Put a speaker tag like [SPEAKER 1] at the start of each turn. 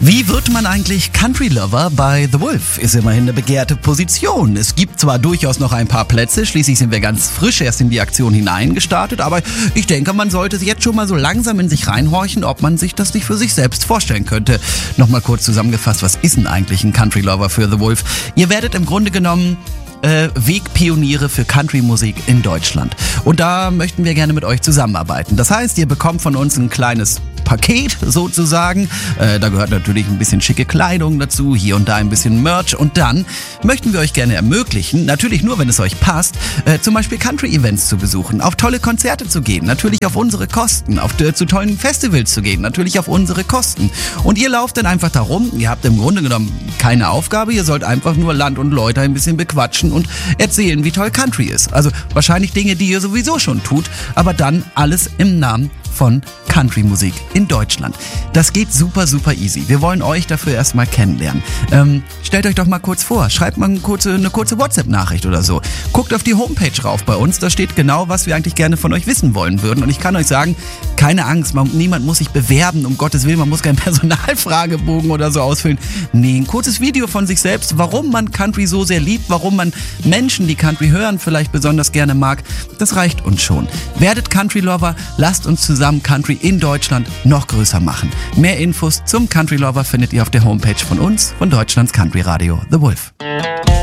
[SPEAKER 1] Wie wird man eigentlich Country Lover bei The Wolf? Ist immerhin eine begehrte Position. Es gibt zwar durchaus noch ein paar Plätze, schließlich sind wir ganz frisch erst in die Aktion hineingestartet, aber ich denke, man sollte jetzt schon mal so langsam in sich reinhorchen, ob man sich das nicht für sich selbst vorstellen könnte. Nochmal kurz zusammengefasst, was ist denn eigentlich ein Country Lover für The Wolf? Ihr werdet im Grunde genommen Wegpioniere für Country-Musik in Deutschland. Und da möchten wir gerne mit euch zusammenarbeiten. Das heißt, ihr bekommt von uns ein kleines Paket sozusagen. Da gehört natürlich ein bisschen schicke Kleidung dazu, hier und da ein bisschen Merch. Und dann möchten wir euch gerne ermöglichen, natürlich nur, wenn es euch passt, zum Beispiel Country-Events zu besuchen, auf tolle Konzerte zu gehen, natürlich auf unsere Kosten, zu tollen Festivals zu gehen, natürlich auf unsere Kosten. Und ihr lauft dann einfach da rum, ihr habt im Grunde genommen keine Aufgabe, ihr sollt einfach nur Land und Leute ein bisschen bequatschen und erzählen, wie toll Country ist. Also wahrscheinlich Dinge, die ihr sowieso schon tut, aber dann alles im Namen von Country-Musik in Deutschland. Das geht super, super easy. Wir wollen euch dafür erstmal kennenlernen. Stellt euch doch mal kurz vor, schreibt mal eine kurze WhatsApp-Nachricht oder so. Guckt auf die Homepage rauf bei uns, da steht genau, was wir eigentlich gerne von euch wissen wollen würden. Und ich kann euch sagen, keine Angst, niemand muss sich bewerben, um Gottes Willen, man muss keinen Personalfragebogen oder so ausfüllen. Nee, ein kurzes Video von sich selbst, warum man Country so sehr liebt, warum man Menschen, die Country hören, vielleicht besonders gerne mag, das reicht uns schon. Werdet Country-Lover, lasst uns zusammen Country in Deutschland noch größer machen. Mehr Infos zum Country Lover findet ihr auf der Homepage von uns, von Deutschlands Country Radio The Wolf.